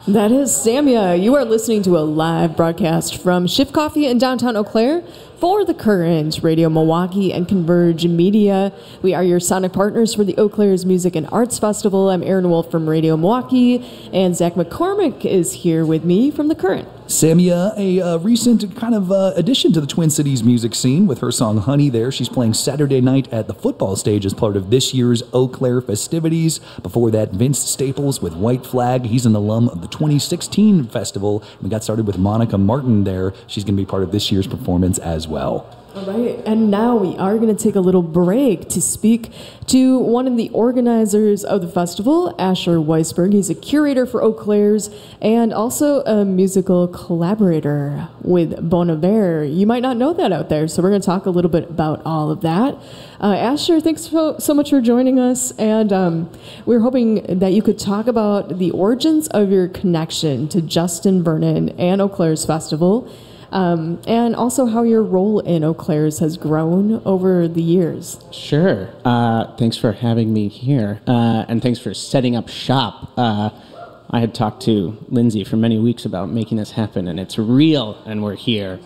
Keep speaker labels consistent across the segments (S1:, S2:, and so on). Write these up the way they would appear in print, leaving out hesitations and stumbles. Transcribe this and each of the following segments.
S1: That is Samia. You are listening to a live broadcast from Shift Coffee in downtown Eau Claire for The Current, Radio Milwaukee, and Converge Media. We are your sonic partners for the Eau Claire's Music and Arts Festival. I'm Aaron Wolf from Radio Milwaukee, and Zach McCormick is here with me from The Current.
S2: Samia, a recent kind of addition to the Twin Cities music scene with her song Honey there. She's playing Saturday night at the football stage as part of this year's Eau Claire festivities. Before that, Vince Staples with White Flag. He's an alum of the 2016 festival. We got started with Monica Martin there. She's going to be part of this year's performance as well.
S1: All right, and now we are going to take a little break to speak to one of the organizers of the festival, Asher Weisberg. He's a curator for Eau Claire's and also a musical collaborator with Bon Iver. You might not know that out there, so we're going to talk a little bit about all of that. Asher, thanks so much for joining us, and we're hoping that you could talk about the origins of your connection to Justin Vernon and Eau Claire's festival, and also how your role in Eau Claire's has grown over the years.
S3: Sure. Thanks for having me here, and thanks for setting up shop. I had talked to Lindsay for many weeks about making this happen, and it's real, and we're here.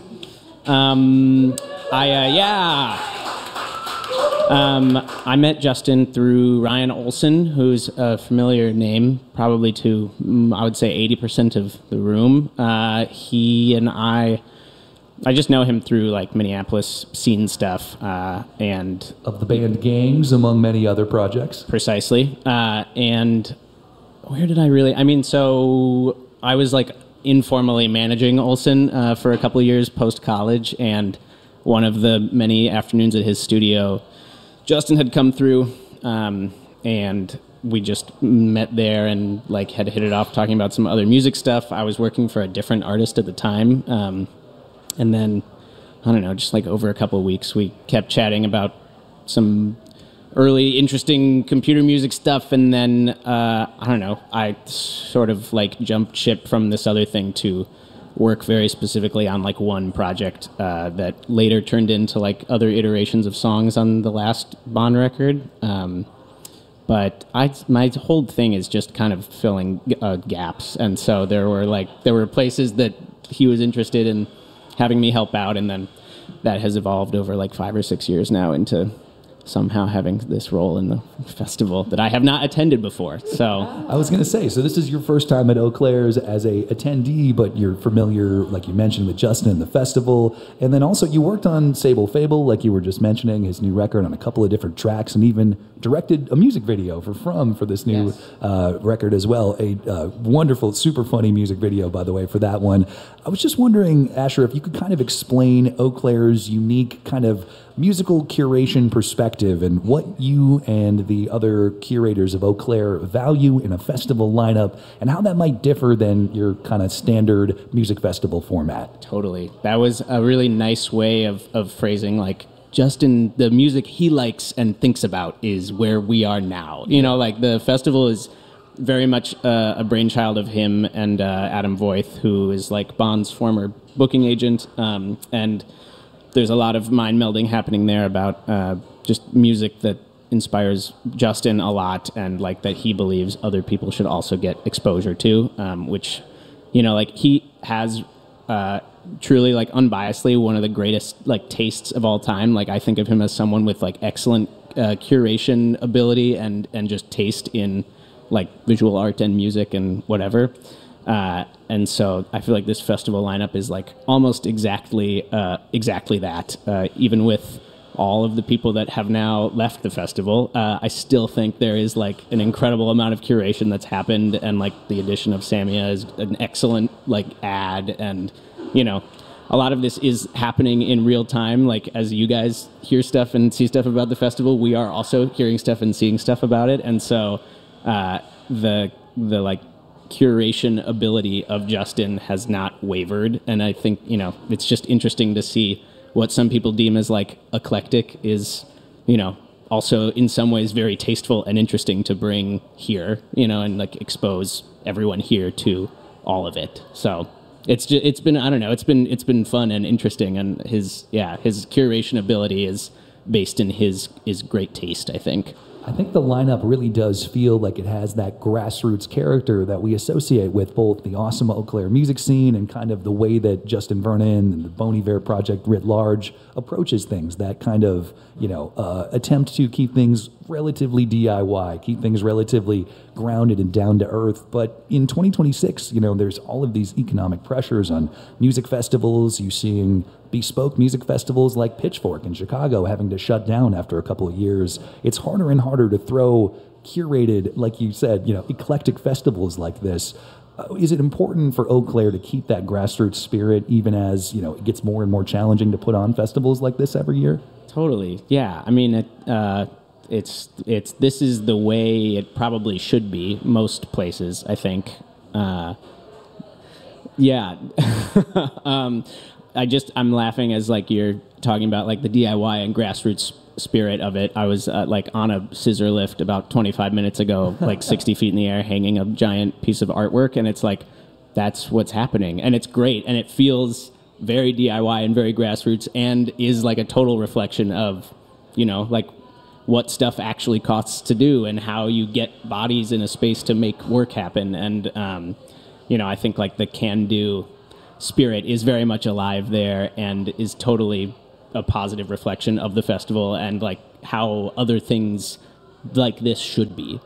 S3: I met Justin through Ryan Olson, who's a familiar name, probably to, I would say, 80% of the room. He and I just know him through like Minneapolis scene stuff, and
S2: Of the band Gangs, among many other projects.
S3: Precisely. And where did so I was like informally managing Olson for a couple of years post-college, and one of the many afternoons at his studio, Justin had come through, and we just met there and like had hit it off talking about some other music stuff. I was working for a different artist at the time, and then, I don't know, just like over a couple of weeks, we kept chatting about some early interesting computer music stuff, and then, I sort of like jumped ship from this other thing to work very specifically on like one project that later turned into like other iterations of songs on the last Bon record. But my whole thing is just kind of filling gaps, and so there were places that he was interested in having me help out, and then that has evolved over like 5 or 6 years now into somehow having this role in the festival that I have not attended before. So
S2: I was going to say, so this is your first time at Eau Claire's as a attendee, but you're familiar, like you mentioned, with Justin and the festival. And then also you worked on Sable Fable, like you were just mentioning, his new record, on a couple of different tracks, and even directed a music video for this new record as well. A wonderful, super funny music video, by the way, for that one. I was just wondering, Asher, if you could kind of explain Eau Claire's unique kind of musical curation perspective and what you and the other curators of Eau Claire value in a festival lineup, and how that might differ than your kind of standard music festival format.
S3: Totally. That was a really nice way of phrasing, like, Justin, the music he likes and thinks about is where we are now. You know, like the festival is very much a brainchild of him and Adam Voith, who is like Bon's former booking agent, and there's a lot of mind melding happening there about just music that inspires Justin a lot, and like that he believes other people should also get exposure to, which, you know, like he has truly, like, unbiasedly one of the greatest like tastes of all time. Like, I think of him as someone with like excellent curation ability and just taste in like visual art and music and whatever. And so I feel like this festival lineup is like almost exactly that. Even with all of the people that have now left the festival, I still think there is like an incredible amount of curation that's happened, and like the addition of Samia is an excellent like add, and you know, a lot of this is happening in real time. Like, as you guys hear stuff and see stuff about the festival, we are also hearing stuff and seeing stuff about it, and so the like curation ability of Justin has not wavered, and I think, you know, it's just interesting to see what some people deem as like eclectic is, you know, also in some ways very tasteful and interesting to bring here, you know, and like expose everyone here to all of it. So it's been, I don't know, it's been fun and interesting, and his curation ability is based in his great taste, I think.
S2: I think the lineup really does feel like it has that grassroots character that we associate with both the awesome Eau Claire music scene and kind of the way that Justin Vernon and the Bon Iver Project writ large approaches things, that kind of, attempt to keep things relatively DIY, keep things relatively grounded and down to earth. But in 2026, there's all of these economic pressures on music festivals. You're seeing bespoke music festivals like Pitchfork in Chicago having to shut down after a couple of years. It's harder and harder to throw curated, like you said, eclectic festivals like this. Is it important for Eau Claire to keep that grassroots spirit even as, it gets more and more challenging to put on festivals like this every year?
S3: Totally. Yeah. I mean, this is the way it probably should be most places, I think. Yeah. I'm laughing as like you're talking about like the DIY and grassroots spirit of it. I was like on a scissor lift about 25 minutes ago, like 60 feet in the air, hanging a giant piece of artwork, and it's like that's what's happening, and it's great, and it feels very DIY and very grassroots, and is like a total reflection of, like what stuff actually costs to do and how you get bodies in a space to make work happen, and I think like the can-do spirit is very much alive there and is totally a positive reflection of the festival and like how other things like this should be,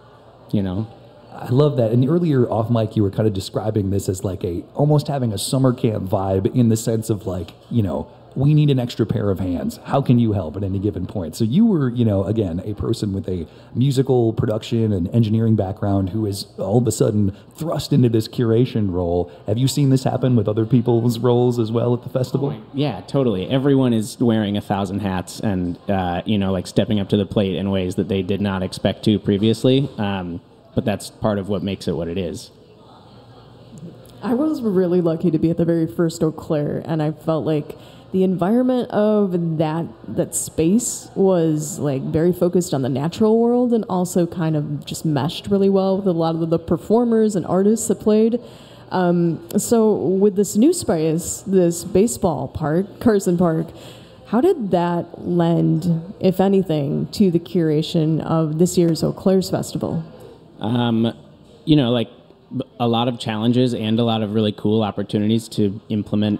S2: I love that. And earlier off mic, you were kind of describing this as like almost having a summer camp vibe in the sense of like, we need an extra pair of hands. How can you help at any given point? So you were, again, a person with a musical production and engineering background who is all of a sudden thrust into this curation role. Have you seen this happen with other people's roles as well at the festival?
S3: Yeah, totally. Everyone is wearing 1,000 hats and, like stepping up to the plate in ways that they did not expect to previously. But that's part of what makes it what it is.
S1: I was really lucky to be at the very first Eau Claire, and I felt like the environment of that space was like very focused on the natural world and also kind of just meshed really well with a lot of the performers and artists that played. So with this new space, this baseball park, Carson Park, how did that lend, if anything, to the curation of this year's Eau Claire's festival?
S3: Like a lot of challenges and a lot of really cool opportunities to implement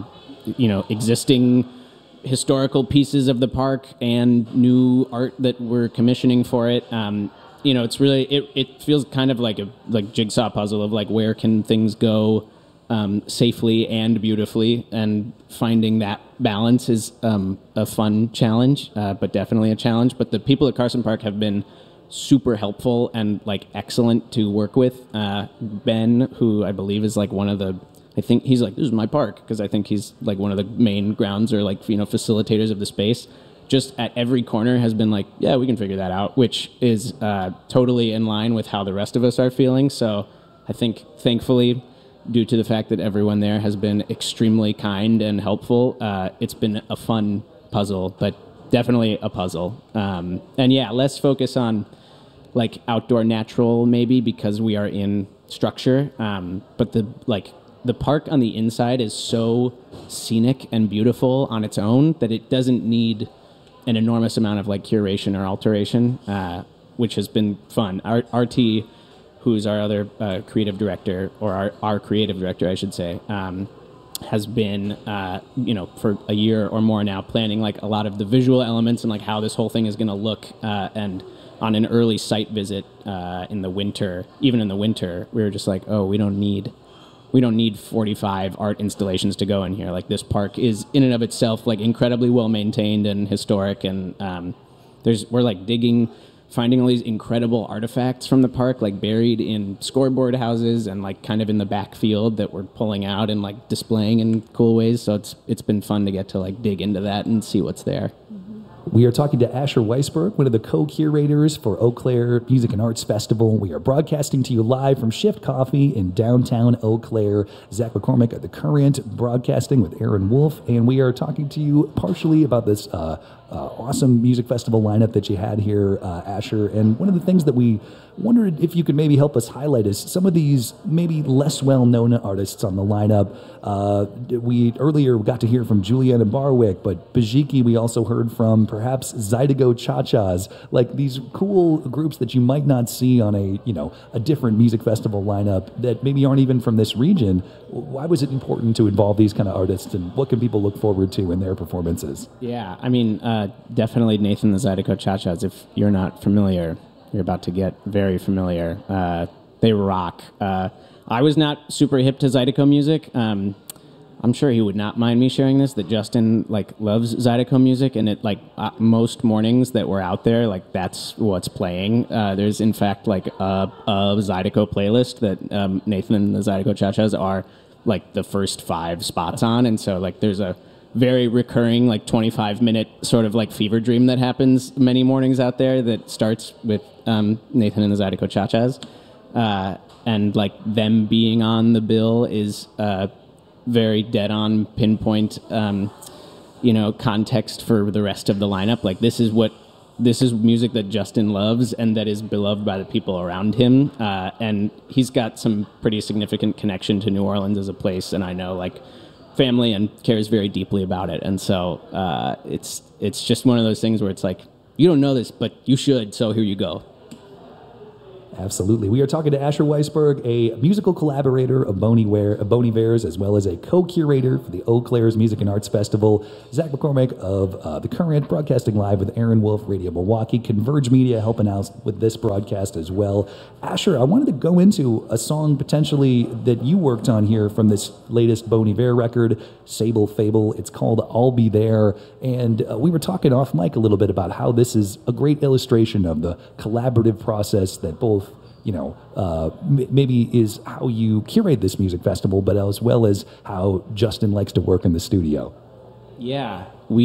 S3: existing historical pieces of the park and new art that we're commissioning for it. It's really, it feels kind of like a jigsaw puzzle of like where can things go safely and beautifully, and finding that balance is a fun challenge, but definitely a challenge. But the people at Carson Park have been super helpful and like excellent to work with. Ben, who I believe is like I think he's like, this is my park, because I think he's like one of the main grounds or like, facilitators of the space. Just at every corner has been like, yeah, we can figure that out, which is totally in line with how the rest of us are feeling. So I think thankfully, due to the fact that everyone there has been extremely kind and helpful, it's been a fun puzzle, but definitely a puzzle. And yeah, less focus on like outdoor natural maybe because we are in structure. But the park on the inside is so scenic and beautiful on its own that it doesn't need an enormous amount of like curation or alteration, which has been fun. RT, who's our other creative director, or our creative director, I should say, has been, for a year or more now, planning like a lot of the visual elements and like how this whole thing is going to look. And on an early site visit in the winter, even in the winter, we were just like, oh, we don't need 45 art installations to go in here. Like this park is in and of itself like incredibly well maintained and historic, and we're like finding all these incredible artifacts from the park, like buried in scoreboard houses and like kind of in the backfield that we're pulling out and like displaying in cool ways. So it's been fun to get to like dig into that and see what's there.
S2: We are talking to Asher Weisberg, one of the co-curators for Eau Claire Music and Arts Festival. We are broadcasting to you live from Shift Coffee in downtown Eau Claire. Zach McCormick at The Current, broadcasting with Aaron Wolf, and we are talking to you partially about this awesome music festival lineup that you had here, Asher. And one of the things that we Wondered if you could maybe help us highlight us some of these maybe less well-known artists on the lineup. We earlier got to hear from Juliana Barwick, but Bajiki we also heard from, perhaps Zydeco Cha-Chas, like these cool groups that you might not see on a different music festival lineup that maybe aren't even from this region. Why was it important to involve these kind of artists, and what can people look forward to in their performances?
S3: Yeah, I mean, definitely Nathan the Zydeco Cha-Chas. If you're not familiar, you're about to get very familiar. They rock. I was not super hip to Zydeco music. I'm sure he would not mind me sharing this, that Justin loves Zydeco music, and it most mornings that we're out there, that's what's playing. There's in fact a Zydeco playlist that Nathan and the Zydeco Cha-Chas are the first 5 spots on, and so there's a very recurring 25-minute sort of fever dream that happens many mornings out there that starts with Nathan and the Zydeco Cha-Chas, and them being on the bill is very dead-on pinpoint, context for the rest of the lineup. This is music that Justin loves and that is beloved by the people around him. And he's got some pretty significant connection to New Orleans as a place, and I know family, and cares very deeply about it. And so it's just one of those things where it's you don't know this, but you should, so here you go.
S2: Absolutely. We are talking to Asher Weisberg, a musical collaborator of Bon Iver's, as well as a co-curator for the Eau Claire's Music and Arts Festival. Zach McCormick of The Current, broadcasting live with Aaron Wolf, Radio Milwaukee, Converge Media helping out with this broadcast as well. Asher, I wanted to go into a song potentially that you worked on here from this latest Bon Iver record, Sable Fable. It's called I'll Be There. And we were talking off mic a little bit about how this is a great illustration of the collaborative process that both maybe is how you curate this music festival, but as well as how Justin likes to work in the studio.
S3: Yeah,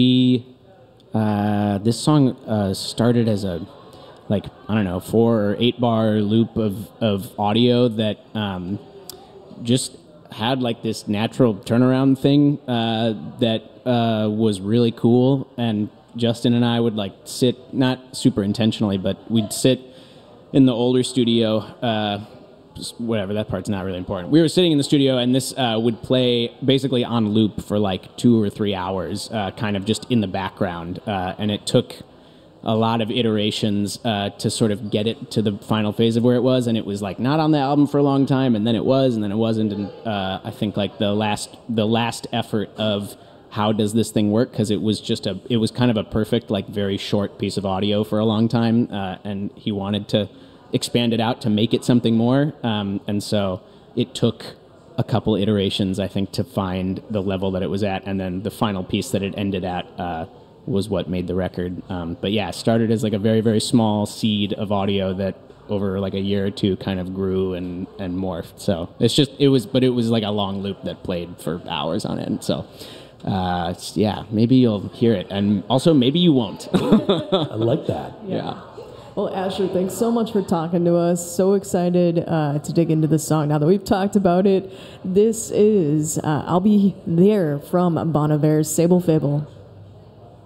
S3: this song started as a 4 or 8 bar loop of audio that just had this natural turnaround thing that was really cool, and Justin and I would sit, not super intentionally, but we'd sit in the older studio, whatever, that part's not really important. We were sitting in the studio, and this would play basically on loop for 2 or 3 hours, kind of just in the background. And it took a lot of iterations to sort of get it to the final phase of where it was. And it was not on the album for a long time, and then it was, and then it wasn't. And I think the last effort of how does this thing work? Because it was kind of a perfect, very short piece of audio for a long time, and he wanted to expand it out to make it something more. And so it took a couple iterations, I think, to find the level that it was at, and then the final piece that it ended at was what made the record. But yeah, it started as a very, very small seed of audio that over a year or two kind of grew and morphed. So it was a long loop that played for hours on end. So yeah, maybe you'll hear it, and also maybe you won't.
S2: I like that.
S3: Yeah.
S1: Well, Asher, thanks so much for talking to us. So excited to dig into this song. Now that we've talked about it, this is I'll Be There from Bon Iver's Sable Fable.